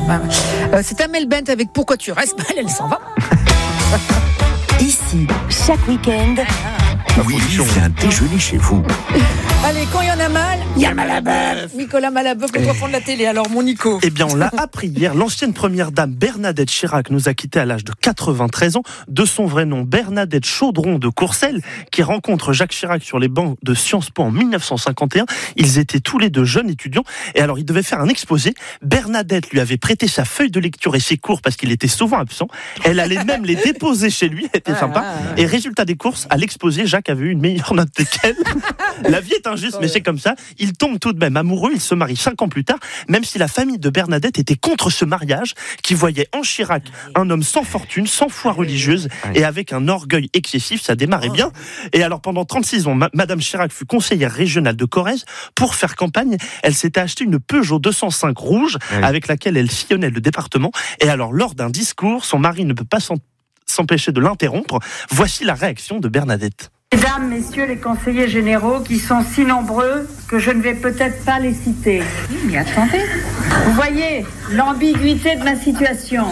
C'est Amel Bent avec Pourquoi tu restes. Elle s'en va. Ici, chaque week-end, Willy vient déjeuner chez vous. Allez, quand il y en a mal, il y a Malabeuf. Nicolas Malabeuf, le coiffeur de la télé. Alors, mon Nico. Eh bien, on l'a appris hier. L'ancienne première dame Bernadette Chirac nous a quittés à l'âge de 93 ans. De son vrai nom, Bernadette Chaudron de Courcelles, qui rencontre Jacques Chirac sur les bancs de Sciences Po en 1951. Ils étaient tous les deux jeunes étudiants. Et alors, ils devaient faire un exposé. Bernadette lui avait prêté sa feuille de lecture et ses cours parce qu'il était souvent absent. Elle allait même les déposer chez lui. C'était sympa. Et résultat des courses, à l'exposé, Jacques avait eu une meilleure note qu'elle. La vie est injuste, mais c'est comme ça. Ils tombent tout de même amoureux. Ils se marient 5 ans plus tard, même si la famille de Bernadette était contre ce mariage, qui voyait en Chirac un homme sans fortune, sans foi religieuse et avec un orgueil excessif. Ça démarrait bien. Et alors, pendant 36 ans, Madame Chirac fut conseillère régionale de Corrèze. Pour faire campagne, elle s'était acheté une Peugeot 205 rouge avec laquelle elle sillonnait le département. Et alors, lors d'un discours, son mari ne peut pas s'empêcher de l'interrompre. Voici la réaction de Bernadette. Mesdames, messieurs les conseillers généraux qui sont si nombreux que je ne vais peut-être pas les citer. Oui, mais attendez. Vous voyez l'ambiguïté de ma situation.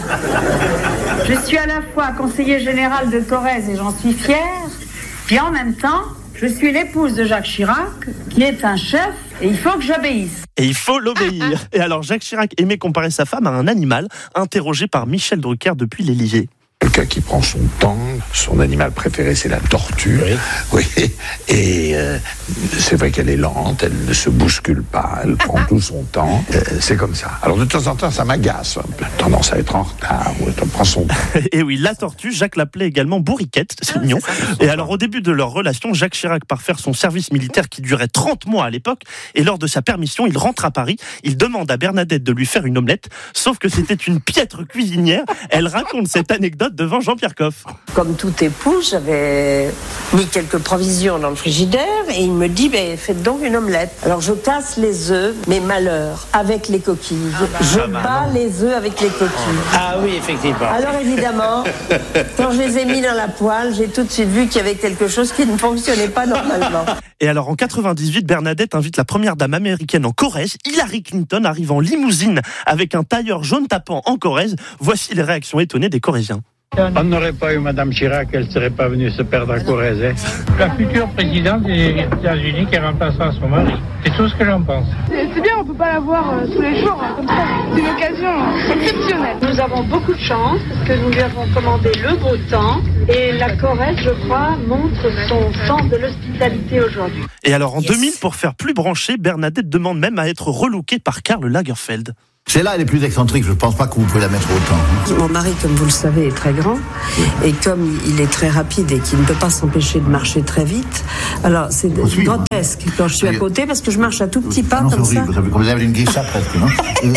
Je suis à la fois conseiller général de Corrèze et j'en suis fière, puis en même temps, je suis l'épouse de Jacques Chirac, qui est un chef, et il faut que j'obéisse. Et il faut l'obéir. Et alors, Jacques Chirac aimait comparer sa femme à un animal, interrogé par Michel Drucker depuis l'Élysée. Quelqu'un qui prend son temps, son animal préféré c'est la tortue. Oui. Et c'est vrai qu'elle est lente, elle ne se bouscule pas, elle prend tout son temps. C'est comme ça. Alors de temps en temps ça m'agace, tendance à être en retard, ou elle prend son temps. Et oui, la tortue, Jacques l'appelait également Bourriquette, c'est mignon. Et alors au début de leur relation, Jacques Chirac part faire son service militaire qui durait 30 mois à l'époque. Et lors de sa permission, il rentre à Paris. Il demande à Bernadette de lui faire une omelette. Sauf que c'était une piètre cuisinière. Elle raconte cette anecdote devant Jean-Pierre Coff. Comme tout époux, j'avais mis quelques provisions dans le frigidaire et il me dit faites donc une omelette. Alors je casse les œufs, mais malheur, avec les coquilles. Je bats les œufs avec les coquilles. Ah oui, effectivement. Alors évidemment, quand je les ai mis dans la poêle, j'ai tout de suite vu qu'il y avait quelque chose qui ne fonctionnait pas normalement. Et alors en 98, Bernadette invite la première dame américaine en Corrèze. Hillary Clinton arrive en limousine avec un tailleur jaune tapant en Corrèze. Voici les réactions étonnées des Corréziens. On n'aurait pas eu Madame Chirac, elle ne serait pas venue se perdre à Corrèze. La future présidente des États-Unis qui remplacera son mari. C'est tout ce que j'en pense. C'est bien, on ne peut pas la voir tous les jours, comme ça. C'est une occasion exceptionnelle. Nous avons beaucoup de chance parce que nous lui avons commandé le beau temps. Et la Corrèze, je crois, montre son sens de l'hospitalité aujourd'hui. Et alors en 2000, pour faire plus branché, Bernadette demande même à être relookée par Karl Lagerfeld. Celle-là, elle est plus excentrique, je ne pense pas que vous pouvez la mettre autant. Mon mari, comme vous le savez, est très grand et comme il est très rapide et qu'il ne peut pas s'empêcher de marcher très vite, alors c'est grotesque quand je suis à côté parce que je marche à tout petit pas comme ça. C'est horrible, vous avez une geisha presque, non?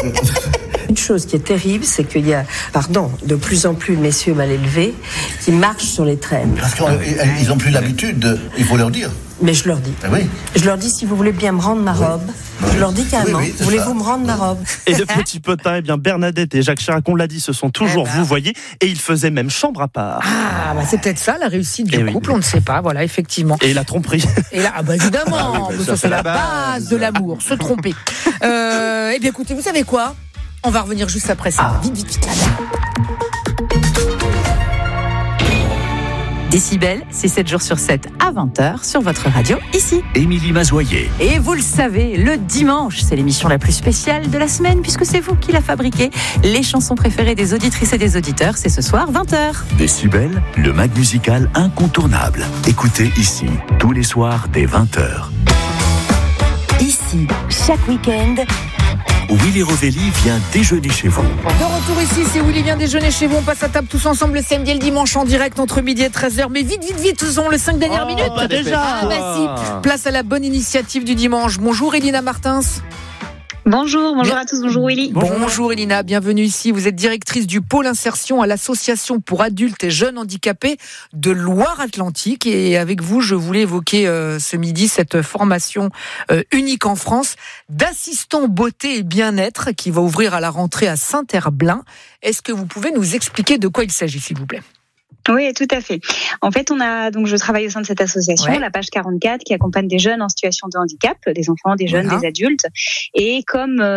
Une chose qui est terrible, c'est qu'il y a, de plus en plus de messieurs mal élevés qui marchent sur les traînes. Parce qu'ils n'ont plus l'habitude, il faut leur dire. Mais je leur dis. Ah oui. Je leur dis, si vous voulez bien me rendre ma robe, je leur dis carrément, voulez-vous me rendre ma robe? Et le petit potin, eh bien Bernadette et Jacques Chirac, on l'a dit, se sont toujours vouvoyés et ils faisaient même chambre à part. Ah, c'est peut-être ça la réussite du couple, on ne sait pas, voilà, effectivement. Et la tromperie. Et là, évidemment, ça c'est la base de l'amour, se tromper. Eh bien écoutez, vous savez quoi? On va revenir juste après ça. Vite. Décibel, c'est 7 jours sur 7 à 20h sur votre radio, ici. Émilie Mazoyer. Et vous le savez, le dimanche, c'est l'émission la plus spéciale de la semaine puisque c'est vous qui la fabriquez. Les chansons préférées des auditrices et des auditeurs, c'est ce soir 20h. Décibel, le mag musical incontournable. Écoutez ici, tous les soirs dès 20h. ici, chaque week-end, Willy Rovelli vient déjeuner chez vous. De retour ici, c'est Willy vient déjeuner chez vous. On passe à table tous ensemble le samedi et le dimanche en direct entre midi et 13h. Mais vite, ce sont les 5 dernières minutes. Pas déjà. Si. Place à la bonne initiative du dimanche. Bonjour Elina Martins. Bonjour à tous, bonjour Willy. Bonjour Elina, bienvenue ici. Vous êtes directrice du pôle insertion à l'association pour adultes et jeunes handicapés de Loire-Atlantique. Et avec vous, je voulais évoquer ce midi cette formation unique en France d'assistant beauté et bien-être qui va ouvrir à la rentrée à Saint-Herblain. Est-ce que vous pouvez nous expliquer de quoi il s'agit, s'il vous plaît ? Oui, tout à fait. En fait, je travaille au sein de cette association, la page 44, qui accompagne des jeunes en situation de handicap, des enfants, des jeunes, des adultes. Et comme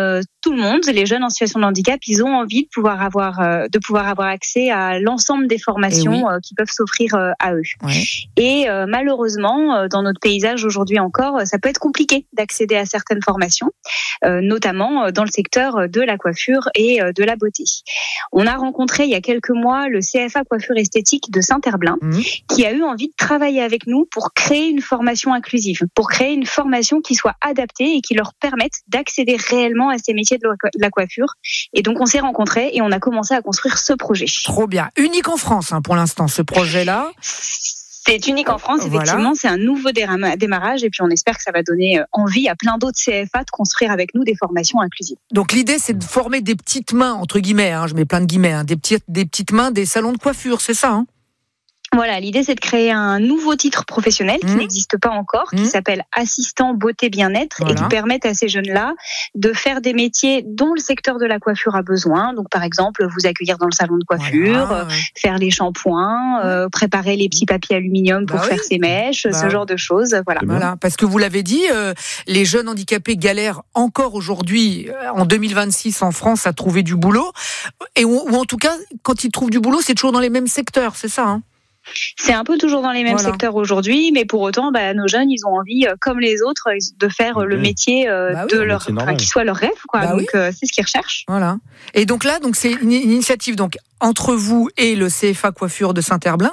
tout le monde, les jeunes en situation de handicap, ils ont envie de pouvoir avoir accès à l'ensemble des formations qui peuvent s'offrir à eux. Ouais. Et malheureusement, dans notre paysage aujourd'hui encore, ça peut être compliqué d'accéder à certaines formations, notamment dans le secteur de la coiffure et de la beauté. On a rencontré il y a quelques mois le CFA Coiffure Esthétique de Saint-Herblain, qui a eu envie de travailler avec nous pour créer une formation inclusive, pour créer une formation qui soit adaptée et qui leur permette d'accéder réellement à ces métiers de la coiffure. Et donc on s'est rencontrés et on a commencé à construire ce projet. Trop bien. Unique en France pour l'instant, ce projet-là. C'est unique en France, effectivement, voilà. C'est un nouveau démarrage et puis on espère que ça va donner envie à plein d'autres CFA de construire avec nous des formations inclusives. Donc l'idée, c'est de former des petites mains, entre guillemets, je mets plein de guillemets, des petites mains des salons de coiffure, c'est ça Voilà, l'idée c'est de créer un nouveau titre professionnel qui n'existe pas encore, qui s'appelle assistant beauté bien-être et qui permet à ces jeunes-là de faire des métiers dont le secteur de la coiffure a besoin. Donc par exemple, vous accueillir dans le salon de coiffure, faire les shampoings, préparer les petits papiers aluminium pour faire ses mèches, ce genre de choses. Voilà, parce que vous l'avez dit, les jeunes handicapés galèrent encore aujourd'hui, en 2026 en France, à trouver du boulot. Ou en tout cas, quand ils trouvent du boulot, c'est toujours dans les mêmes secteurs, c'est ça C'est un peu toujours dans les mêmes secteurs aujourd'hui, mais pour autant, nos jeunes, ils ont envie, comme les autres, de faire le métier qui soit leur rêve, Donc c'est ce qu'ils recherchent. Voilà. Et donc là, c'est une initiative entre vous et le CFA Coiffure de Saint-Herblain,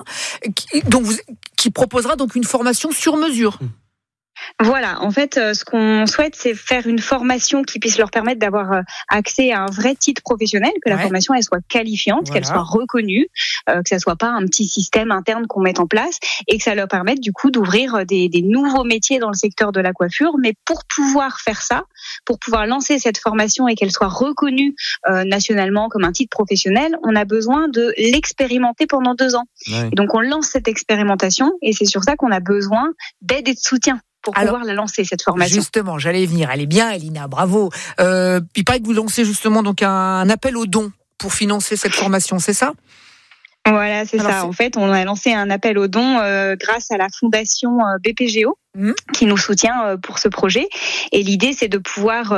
qui proposera donc une formation sur mesure. Voilà, en fait, ce qu'on souhaite, c'est faire une formation qui puisse leur permettre d'avoir accès à un vrai titre professionnel, que la formation elle soit qualifiante, qu'elle soit reconnue, que ça soit pas un petit système interne qu'on met en place, et que ça leur permette du coup d'ouvrir des nouveaux métiers dans le secteur de la coiffure. Mais pour pouvoir faire ça, pour pouvoir lancer cette formation et qu'elle soit reconnue nationalement comme un titre professionnel, on a besoin de l'expérimenter pendant 2 ans. Ouais. Et donc on lance cette expérimentation, et c'est sur ça qu'on a besoin d'aide et de soutien pour pouvoir la lancer, cette formation. Justement, j'allais y venir. Elle est bien, Elina, bravo. Il paraît que vous lancez justement un appel aux dons pour financer cette formation, c'est ça ? Voilà, c'est ça. En fait, on a lancé un appel aux dons grâce à la fondation BPGO, qui nous soutient pour ce projet. Et l'idée, c'est de pouvoir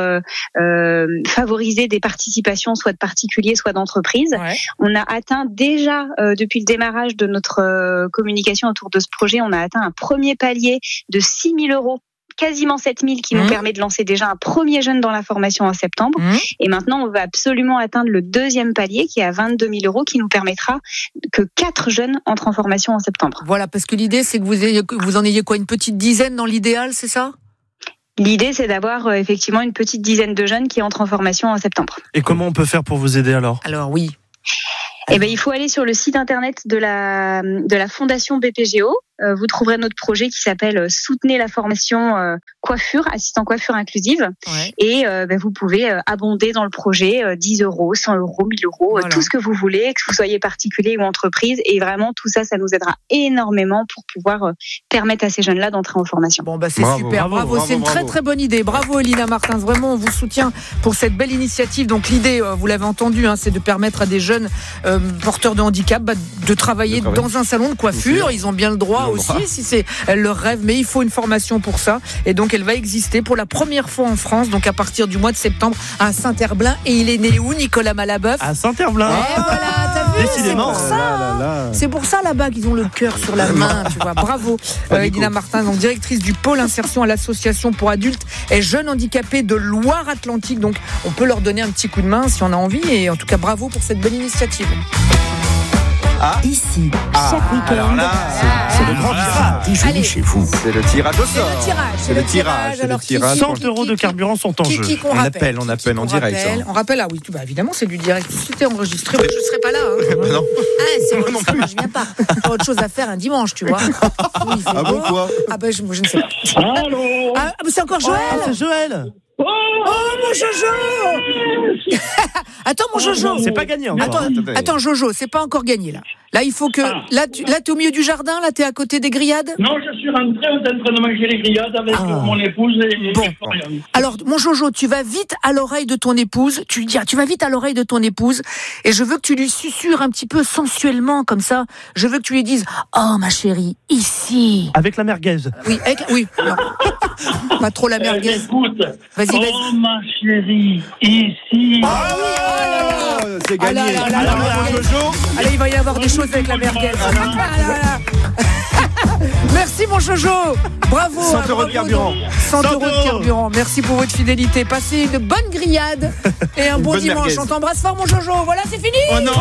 favoriser des participations, soit de particuliers, soit d'entreprises. Ouais. On a atteint déjà, depuis le démarrage de notre communication autour de ce projet, on a atteint un premier palier de 6 000 €. Quasiment 7 000 qui nous permet de lancer déjà un premier jeune dans la formation en septembre. Et maintenant, on va absolument atteindre le deuxième palier qui est à 22 000 € qui nous permettra que 4 jeunes entrent en formation en septembre. Voilà, parce que l'idée, c'est que vous en ayez une petite dizaine dans l'idéal, c'est ça ? L'idée, c'est d'avoir effectivement une petite dizaine de jeunes qui entrent en formation en septembre. Et comment on peut faire pour vous aider alors ? Alors oui. Il faut aller sur le site internet de la fondation BPGO. Vous trouverez notre projet qui s'appelle Soutenez la formation coiffure, assistant coiffure inclusive. Ouais. Et vous pouvez abonder dans le projet 10 €, 100 €, 1000 €, voilà. Tout ce que vous voulez, que vous soyez particulier ou entreprise. Et vraiment, tout ça, ça nous aidera énormément pour pouvoir permettre à ces jeunes-là d'entrer en formation. Bon, c'est super, bravo. C'est une très très bonne idée. Bravo Elina Martins, vraiment on vous soutient pour cette belle initiative. Donc l'idée, vous l'avez entendu, c'est de permettre à des jeunes porteurs de handicap de travailler dans un salon de coiffure. Ils ont bien le droit aussi, si c'est leur rêve, mais il faut une formation pour ça. Et donc elle va exister pour la première fois en France, donc à partir du mois de septembre à Saint-Herblain. Et il est né où, Nicolas Malaboeuf ? À Saint-Herblain. Et voilà, t'as vu ? Décidément. C'est pour ça. C'est pour ça là-bas qu'ils ont le cœur sur la main, tu vois. Bravo, Elina Martins, donc directrice du pôle insertion à l'association pour adultes et jeunes handicapés de Loire-Atlantique. Donc on peut leur donner un petit coup de main si on a envie. Et en tout cas, bravo pour cette belle initiative. Ici, chaque week-end, c'est le grand tirage. Chez vous. C'est le tirage au sort. C'est le tirage. 100 € de carburant sont en jeu. On appelle en direct. On rappelle, oui, évidemment, c'est du direct. Si c'était enregistré, je ne serais pas là. Non. C'est bon, je viens pas. J'ai autre chose à faire un dimanche, tu vois. Bon quoi ? Je ne sais pas. Allô ? C'est encore Joël. C'est Joël. Oh, mon Jojo. Attends, mon Jojo. C'est pas gagné encore. Attends, Jojo, c'est pas encore gagné là. Là, il faut que. Là, t'es au milieu du jardin, là, t'es à côté des grillades ? Non, je suis rentré, on est en train de manger les grillades avec mon épouse et Florian. Alors, mon Jojo, tu vas vite à l'oreille de ton épouse. Tu vas vite à l'oreille de ton épouse et je veux que tu lui susurres un petit peu sensuellement, comme ça. Je veux que tu lui dises « Oh, ma chérie, ici !» Avec la merguez. Oui, non. Pas trop la merguez. Écoute, vas-y. Vas-y. Oh ma chérie, ici. C'est gagné. Allez, il va y avoir des choses avec la merguez. Merci mon Jojo. Bravo. 100 € de carburant. 100 € de carburant. Merci pour votre fidélité. Passez une bonne grillade et un bon dimanche. merguez. On t'embrasse fort mon Jojo. Voilà, c'est fini. Oh non,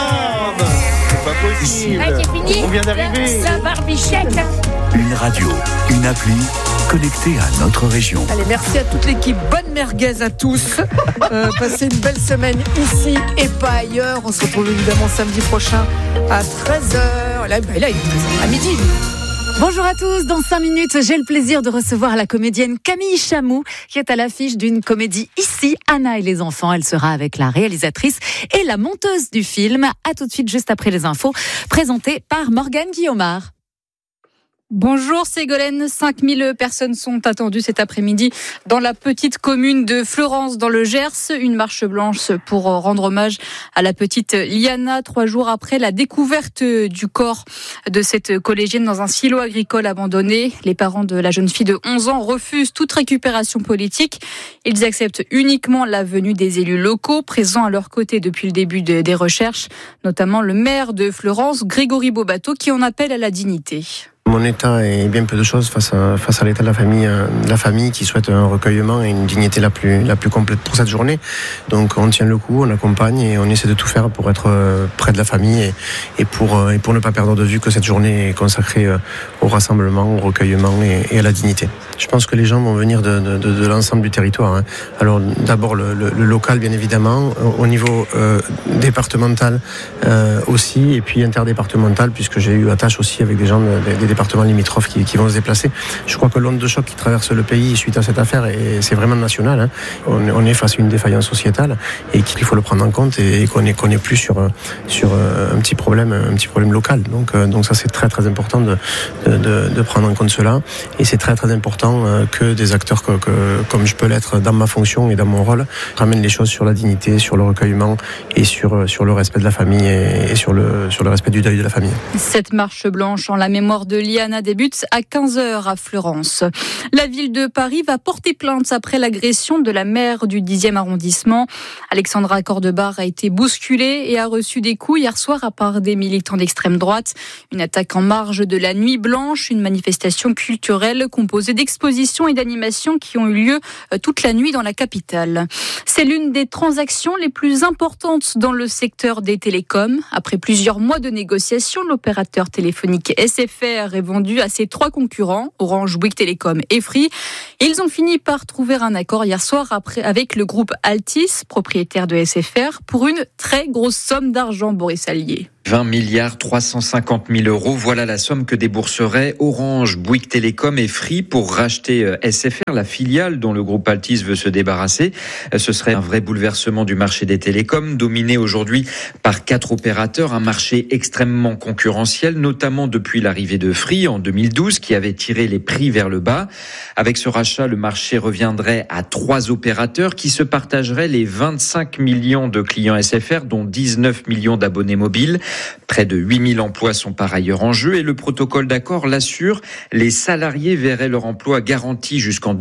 c'est pas possible. C'est fini. On vient d'arriver. La barbichette. Une radio, une appli connectée à notre région. Allez, merci à toute l'équipe. Bonne merguez à tous. Passez une belle semaine ici et pas ailleurs. On se retrouve évidemment samedi prochain à 13h. Là, il est 13h. À midi. Bonjour à tous, dans 5 minutes, j'ai le plaisir de recevoir la comédienne Camille Chamou qui est à l'affiche d'une comédie ici, Anna et les enfants. Elle sera avec la réalisatrice et la monteuse du film. À tout de suite, juste après les infos, présentées par Morgane Guillaumard. Bonjour Ségolène, 5000 personnes sont attendues cet après-midi dans la petite commune de Fleurance dans le Gers. Une marche blanche pour rendre hommage à la petite Liana 3 jours après la découverte du corps de cette collégienne dans un silo agricole abandonné. Les parents de la jeune fille de 11 ans refusent toute récupération politique. Ils acceptent uniquement la venue des élus locaux présents à leur côté depuis le début des recherches, notamment le maire de Fleurance, Grégory Bobato, qui en appelle à la dignité. Mon état est bien peu de choses face à l'état de la famille qui souhaite un recueillement et une dignité la plus complète pour cette journée. Donc on tient le coup, on accompagne et on essaie de tout faire pour être près de la famille et pour ne pas perdre de vue que cette journée est consacrée au rassemblement, au recueillement et à la dignité. Je pense que les gens vont venir de l'ensemble du territoire. Alors d'abord le local bien évidemment, au niveau départemental aussi et puis interdépartemental puisque j'ai eu attache aussi avec des gens des départements limitrophes qui vont se déplacer. Je crois que l'onde de choc qui traverse le pays suite à cette affaire, et c'est vraiment national. On est face à une défaillance sociétale et qu'il faut le prendre en compte et qu'on n'est plus sur un petit problème local. Donc ça c'est très très important de prendre en compte cela et c'est très très important que des acteurs comme je peux l'être dans ma fonction et dans mon rôle ramènent les choses sur la dignité, sur le recueillement et sur le respect de la famille et sur le respect du deuil de la famille. Cette marche blanche en la mémoire de Liana débute à 15h à Fleurance. La ville de Paris va porter plainte après l'agression de la maire du 10e arrondissement. Alexandra Cordebar a été bousculée et a reçu des coups hier soir à part des militants d'extrême droite. Une attaque en marge de la Nuit Blanche, une manifestation culturelle composée d'expositions et d'animations qui ont eu lieu toute la nuit dans la capitale. C'est l'une des transactions les plus importantes dans le secteur des télécoms. Après plusieurs mois de négociations, l'opérateur téléphonique SFR est vendu à ses 3 concurrents, Orange, Bouygues Telecom et Free. Ils ont fini par trouver un accord hier soir avec le groupe Altis, propriétaire de SFR, pour une très grosse somme d'argent, Boris Allier. 20 350 000 €, voilà la somme que débourseraient Orange, Bouygues Telecom et Free pour racheter SFR, la filiale dont le groupe Altis veut se débarrasser. Ce serait un vrai bouleversement du marché des télécoms, dominé aujourd'hui par 4 opérateurs, un marché extrêmement concurrentiel, notamment depuis l'arrivée de Free en 2012, qui avait tiré les prix vers le bas. Avec ce rachat, le marché reviendrait à 3 opérateurs qui se partageraient les 25 millions de clients SFR, dont 19 millions d'abonnés mobiles. Près de 8000 emplois sont par ailleurs en jeu et le protocole d'accord l'assure, les salariés verraient leur emploi garanti jusqu'en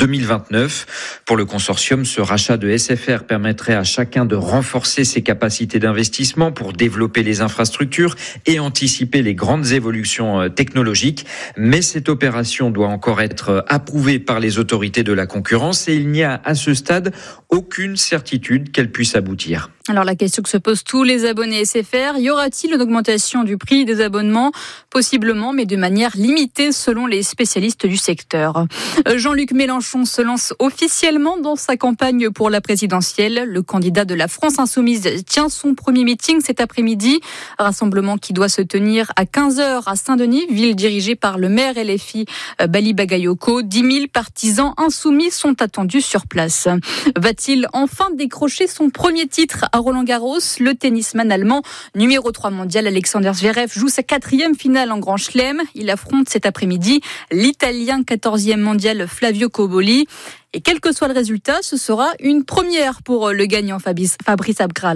2029. Pour le consortium, ce rachat de SFR permettrait à chacun de renforcer ses capacités d'investissement pour développer les infrastructures et anticiper les grandes évolutions technologiques. Mais cette opération doit encore être approuvée par les autorités de la concurrence et il n'y a à ce stade aucune certitude qu'elle puisse aboutir. Alors la question que se posent tous les abonnés SFR, y aura-t-il une augmentation du prix des abonnements ? Possiblement, mais de manière limitée selon les spécialistes du secteur. Jean-Luc Mélenchon se lance officiellement dans sa campagne pour la présidentielle. Le candidat de la France Insoumise tient son premier meeting cet après-midi. Rassemblement qui doit se tenir à 15h à Saint-Denis, ville dirigée par le maire LFI Bali Bagayoko. 10 000 partisans insoumis sont attendus sur place. Va-t-il enfin décrocher son premier titre à Roland-Garros? Le tennisman allemand, numéro 3 mondial, Alexander Zverev, joue sa 4e finale en Grand Chelem. Il affronte cet après-midi l'Italien 14e mondial Flavio Cobolli. Et quel que soit le résultat, ce sera une première pour le gagnant Fabrice Abgral.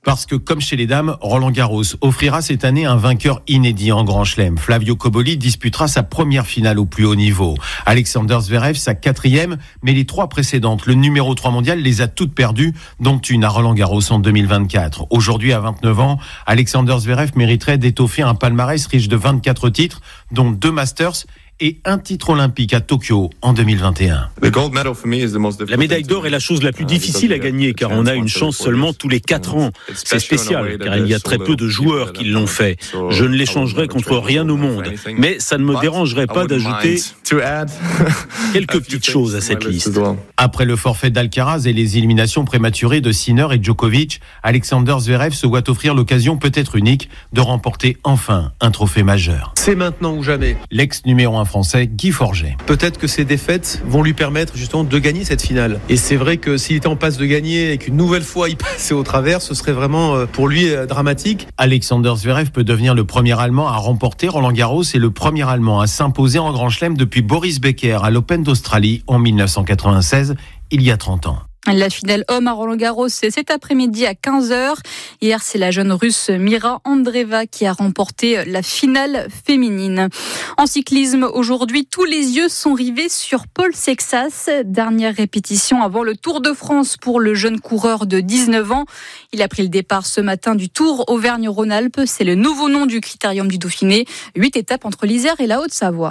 Parce que, comme chez les dames, Roland-Garros offrira cette année un vainqueur inédit en Grand Chelem. Flavio Cobolli disputera sa première finale au plus haut niveau. Alexander Zverev, sa 4e, mais les 3 précédentes, le numéro 3 mondial, les a toutes perdues, dont une à Roland-Garros en 2024. Aujourd'hui, à 29 ans, Alexander Zverev mériterait d'étoffer un palmarès riche de 24 titres, dont 2 Masters et un titre olympique à Tokyo en 2021. La médaille d'or est la chose la plus difficile à gagner car on a une chance seulement tous les 4 ans. C'est spécial car il y a très peu de joueurs qui l'ont fait. Je ne l'échangerai contre rien au monde, mais ça ne me dérangerait pas d'ajouter quelques petites choses à cette liste. Après le forfait d'Alcaraz et les éliminations prématurées de Sinner et Djokovic, Alexander Zverev se voit offrir l'occasion peut-être unique de remporter enfin un trophée majeur. C'est maintenant ou jamais. L'ex-numéro 1 français, Guy Forget. Peut-être que ces défaites vont lui permettre justement de gagner cette finale. Et c'est vrai que s'il était en passe de gagner et qu'une nouvelle fois il passait au travers, ce serait vraiment pour lui dramatique. Alexander Zverev peut devenir le premier Allemand à remporter Roland-Garros et le premier Allemand à s'imposer en Grand Chelem depuis Boris Becker à l'Open d'Australie en 1996, il y a 30 ans. La finale homme à Roland-Garros, c'est cet après-midi à 15h. Hier, c'est la jeune Russe Mira Andreeva qui a remporté la finale féminine. En cyclisme, aujourd'hui, tous les yeux sont rivés sur Paul Sexas. Dernière répétition avant le Tour de France pour le jeune coureur de 19 ans. Il a pris le départ ce matin du Tour Auvergne-Rhône-Alpes. C'est le nouveau nom du Critérium du Dauphiné. 8 étapes entre l'Isère et la Haute-Savoie.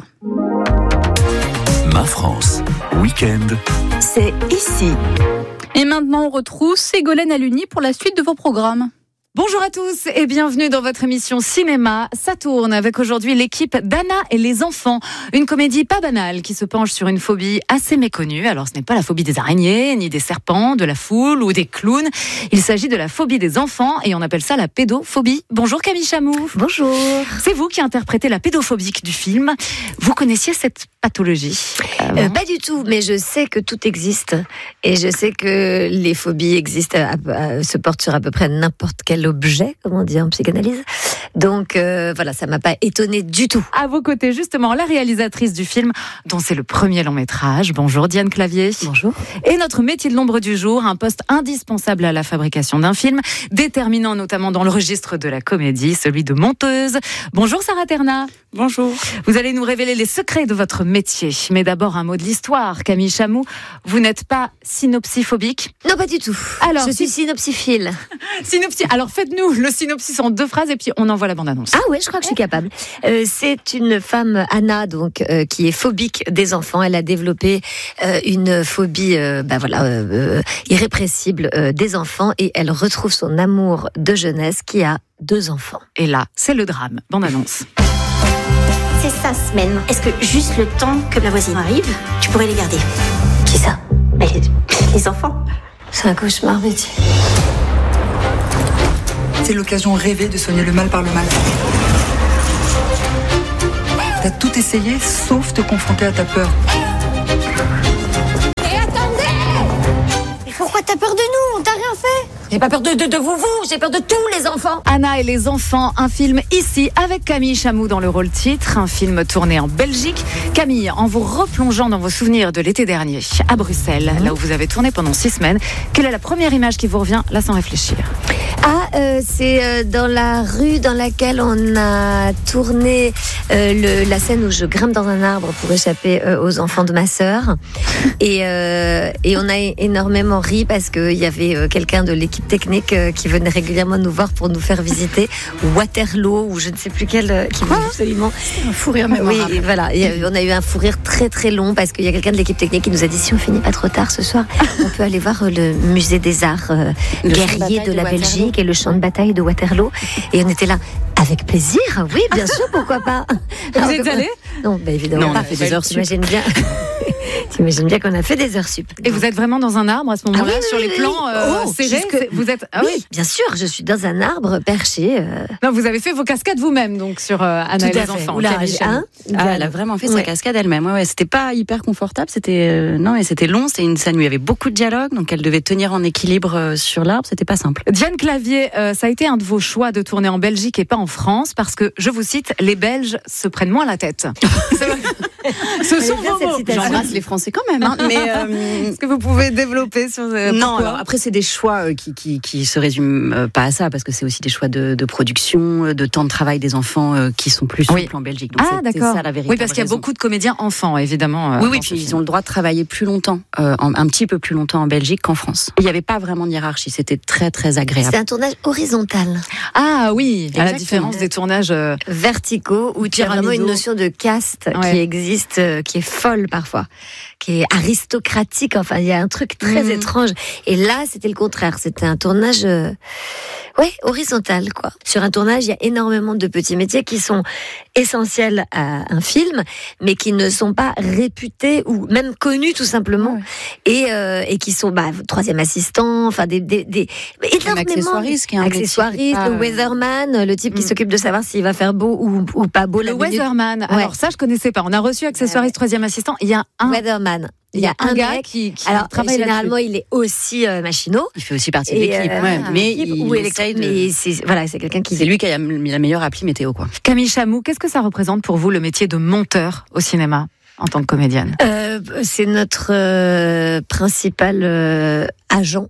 Ma France, week-end. C'est ici. Et maintenant, on retrouve Ségolène Aluni pour la suite de vos programmes. Bonjour à tous et bienvenue dans votre émission Cinéma. Ça tourne avec aujourd'hui l'équipe d'Anna et les enfants. Une comédie pas banale qui se penche sur une phobie assez méconnue. Alors ce n'est pas la phobie des araignées, ni des serpents, de la foule ou des clowns. Il s'agit de la phobie des enfants et on appelle ça la pédophobie. Bonjour Camille Chamou. Bonjour. C'est vous qui interprétez la pédophobique du film. Vous connaissiez cette pathologie Pas du tout, mais je sais que tout existe. Et je sais que les phobies existent, se portent sur à peu près n'importe quel objet, comme on dit en psychanalyse. Donc voilà, ça m'a pas étonnée du tout. À vos côtés, justement, la réalisatrice du film, dont c'est le premier long métrage. Bonjour Diane Clavier. Bonjour. Et notre métier de l'ombre du jour, un poste indispensable à la fabrication d'un film, déterminant notamment dans le registre de la comédie, celui de monteuse. Bonjour Sarah Terna. Bonjour. Vous allez nous révéler les secrets de votre métier. Mais d'abord, un mot de l'histoire. Camille Chamou, vous n'êtes pas synopsiphobique ? Non, pas du tout. Alors, je suis synopsiphile. Alors, faites-nous le synopsis en 2 phrases et puis on envoie la bande-annonce. Ah ouais, je crois que je suis capable. C'est une femme, Anna, donc, qui est phobique des enfants. Elle a développé une phobie irrépressible des enfants et elle retrouve son amour de jeunesse qui a 2 enfants. Et là, c'est le drame. Bande-annonce. C'est sa semaine. Est-ce que juste le temps que la voisine arrive, tu pourrais les garder? Qui ça? Les enfants. C'est un cauchemar, Betty. C'est l'occasion rêvée de soigner le mal par le mal. T'as tout essayé, sauf te confronter à ta peur. Et attendez! Pourquoi t'as peur de nous? On t'a rien fait. J'ai pas peur de vous, j'ai peur de tous les enfants. Anna et les enfants, un film ici avec Camille Chamou dans le rôle titre, un film tourné en Belgique. Camille, en vous replongeant dans vos souvenirs de l'été dernier, à Bruxelles, là où vous avez tourné pendant 6 semaines, quelle est la première image qui vous revient, là sans réfléchir? C'est dans la rue dans laquelle on a tourné la scène où je grimpe dans un arbre pour échapper aux enfants de ma sœur. Et on a énormément ri parce qu'il y avait quelqu'un de l'équipe technique qui venait régulièrement nous voir pour nous faire visiter Waterloo ou je ne sais plus quel qui voulait absolument. Un fou rire mémorable. Oui, voilà. On a eu un fou rire très très long parce qu'il y a quelqu'un de l'équipe technique qui nous a dit si on finit pas trop tard ce soir, on peut aller voir le musée des arts guerriers de la Belgique et le champ de bataille de Waterloo. Et on était là. Avec plaisir, oui, bien sûr, pourquoi pas. Vous êtes allés? Non, évidemment. Non, on a fait des heures sup. T'imagines bien qu'on a fait des heures sup. Et vous êtes vraiment dans un arbre à ce moment-là, sur les plans serrés vous êtes... Oui, bien sûr, je suis dans un arbre perché. Non, vous avez fait vos cascades vous-même, donc, sur Anna et les enfants. Elle a vraiment fait sa cascade elle-même. Ouais, c'était pas hyper confortable, c'était long, c'était une scène où il y avait beaucoup de dialogue, donc elle devait tenir en équilibre sur l'arbre, c'était pas simple. Diane Clavier, ça a été un de vos choix de tourner en Belgique et pas en France, parce que, je vous cite, les Belges se prennent moins la tête. Ce sont vos mots. J'embrasse les Français quand même. Hein. Mais est-ce que vous pouvez développer sur non, alors après c'est des choix qui se résument pas à ça, parce que c'est aussi des choix de production, de temps de travail des enfants qui sont plus souples en Belgique. Donc d'accord. Ça, la véritable oui, parce qu'il y a beaucoup de comédiens enfants, évidemment. Oui, puis ils ont le droit de travailler plus longtemps, un petit peu plus longtemps en Belgique qu'en France. Il n'y avait pas vraiment de hiérarchie, c'était très très agréable. C'est un tournage horizontal. Ah oui, à la différence des tournages verticaux, où tu as vraiment une notion de caste qui existe, qui est folle parfois, qui est aristocratique. Enfin, il y a un truc très étrange. Et là, c'était le contraire. C'était un tournage, horizontal, quoi. Sur un tournage, il y a énormément de petits métiers qui sont essentiels à un film, mais qui ne sont pas réputés ou même connus tout simplement, et qui sont troisième assistant, enfin des énormément accessoiristes, le weatherman, le type qui s'occupe de savoir s'il va faire beau ou pas beau. Le weatherman. Alors ça, je connaissais pas. On a reçu accessoiriste troisième assistant. Il y a un weatherman. Il y a un gars qui travaille généralement, il est aussi machinot. Il fait aussi partie de l'équipe, mais il essaye de... c'est quelqu'un qui... C'est lui qui a mis la meilleure appli météo, quoi. Camille Chamou, qu'est-ce que ça représente pour vous le métier de monteur au cinéma en tant que comédienne? C'est notre principal agent,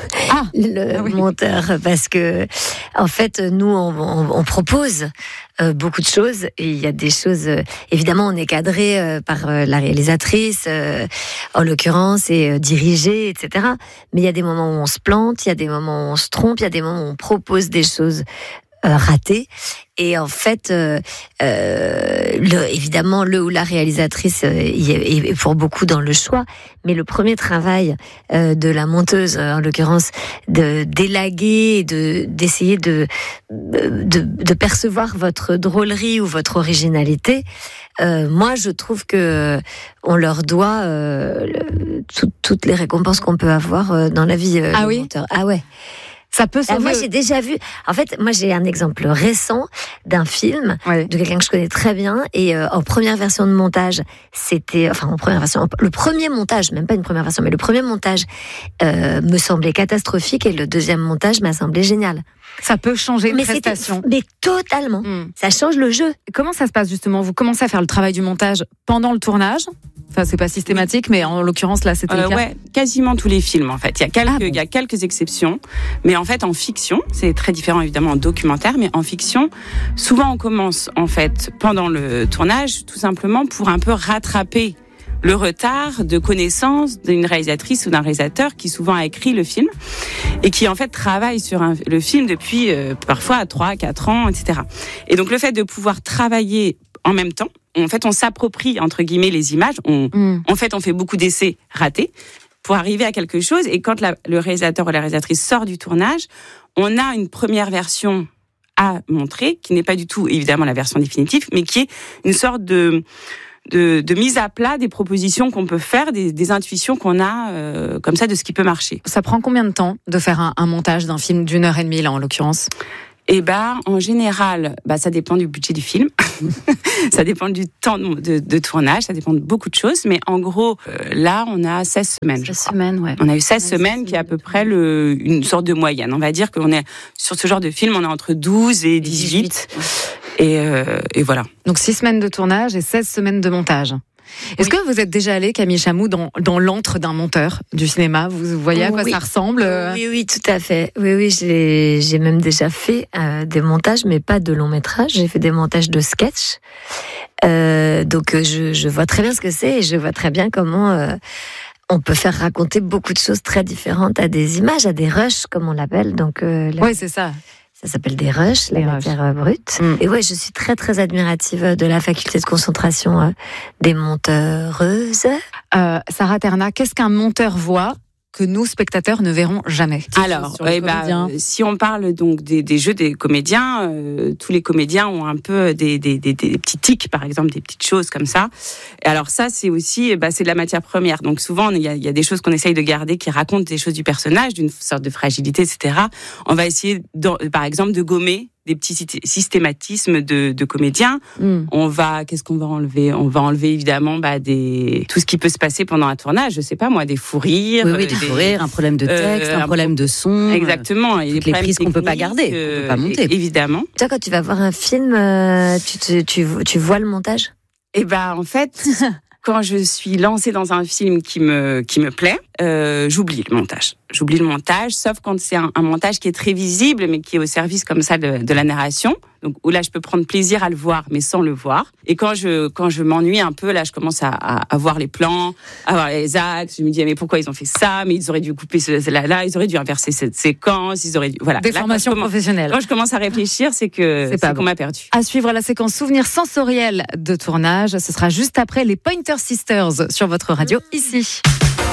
monteur, parce que en fait, nous, on propose beaucoup de choses, et il y a des choses, évidemment, on est cadré par la réalisatrice, en l'occurrence, et dirigé, etc. Mais il y a des moments où on se plante, il y a des moments où on se trompe, il y a des moments où on propose des choses ratées. Et en fait, évidemment, le ou la réalisatrice est pour beaucoup dans le choix, mais le premier travail de la monteuse, en l'occurrence, de d'élaguer, d'essayer de percevoir votre drôlerie ou votre originalité. Moi, je trouve que on leur doit toutes les récompenses qu'on peut avoir dans la vie. Ah oui. Monteurs. Ah ouais. Ça peut sauver... Moi, j'ai déjà vu... En fait, moi, j'ai un exemple récent d'un film de quelqu'un que je connais très bien, et en première version de montage, c'était... Enfin, en première version... Le premier montage, même pas une première version, mais le premier montage me semblait catastrophique, et le deuxième montage m'a semblé génial. Ça peut changer une prestation. Mais totalement. Ça change le jeu. Comment ça se passe, justement? Vous commencez à faire le travail du montage pendant le tournage? Enfin, c'est pas systématique, mais en l'occurrence, là, c'était le cas. Ouais, quasiment tous les films, en fait. Il y a quelques exceptions. Mais en fait, en fiction, c'est très différent, évidemment, en documentaire, mais en fiction, souvent, on commence, en fait, pendant le tournage, tout simplement pour un peu rattraper le retard de connaissance d'une réalisatrice ou d'un réalisateur qui souvent a écrit le film et qui en fait travaille sur le film depuis parfois 3-4 ans, etc. Et donc le fait de pouvoir travailler en même temps, en fait on s'approprie entre guillemets les images, en fait on fait beaucoup d'essais ratés pour arriver à quelque chose, et quand le réalisateur ou la réalisatrice sort du tournage, on a une première version à montrer qui n'est pas du tout évidemment la version définitive, mais qui est une sorte de mise à plat des propositions qu'on peut faire, des intuitions qu'on a comme ça de ce qui peut marcher. Ça prend combien de temps de faire un montage d'un film d'1h30 là en l'occurrence? Eh ben, en général, ça dépend du budget du film, ça dépend du temps de tournage, ça dépend de beaucoup de choses, mais en gros, là, on a 16 semaines. 16 semaines, ouais. On a eu 16 semaines qui est à peu près une sorte de moyenne. On va dire qu'on est, sur ce genre de film, on est entre 12 et 18. Et voilà. Donc 6 semaines de tournage et 16 semaines de montage. Est-ce que vous êtes déjà allé, Camille Chamou, dans l'antre d'un monteur du cinéma? Vous voyez à quoi ça ressemble? Oui, tout à fait. Oui, j'ai même déjà fait des montages, mais pas de long métrage. J'ai fait des montages de sketch. Donc je vois très bien ce que c'est, et je vois très bien comment on peut faire raconter beaucoup de choses très différentes à des images, à des rushs, comme on l'appelle. Donc oui, c'est ça. Ça s'appelle des rushs, la matière brute. Et ouais, je suis très très admirative de la faculté de concentration des monteuses. Sarah Terna, qu'est-ce qu'un monteur voit que nous, spectateurs, ne verrons jamais? Alors, si on parle donc des jeux des comédiens, tous les comédiens ont un peu des petits tics, par exemple, des petites choses comme ça. Et alors ça, c'est aussi, c'est de la matière première. Donc souvent, il y a des choses qu'on essaye de garder qui racontent des choses du personnage, d'une sorte de fragilité, etc. On va essayer, par exemple, de gommer des petits systématismes de comédiens. Qu'est-ce qu'on va enlever? On va enlever évidemment tout ce qui peut se passer pendant un tournage. Je sais pas moi, des fous rires. Oui, des fous rires, un problème de texte, un problème de son. Exactement. Et les prises qu'on peut pas garder, qu'on peut pas monter. Évidemment. Toi, quand tu vas voir un film, tu vois le montage? En fait, quand je suis lancée dans un film qui me plaît, j'oublie le montage. J'oublie le montage, sauf quand c'est un montage qui est très visible, mais qui est au service comme ça de la narration. Donc où là, je peux prendre plaisir à le voir, mais sans le voir. Et quand je m'ennuie un peu, là, je commence à voir les plans, à voir les axes. Je me dis, mais pourquoi ils ont fait ça? Mais ils auraient dû couper là, ils auraient dû inverser cette séquence, ils auraient dû, voilà. Des formations professionnelles. Quand je commence à réfléchir, c'est qu'on m'a perdu. À suivre la séquence souvenirs sensoriels de tournage. Ce sera juste après les Pointer Sisters sur votre radio ici.